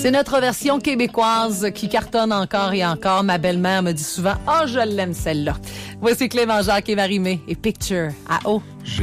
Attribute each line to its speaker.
Speaker 1: C'est notre version québécoise qui cartonne encore et encore. Ma belle-mère me dit souvent « Oh, je l'aime celle-là ». Voici Clément Jacques et Marie-Mé et Picture à eau.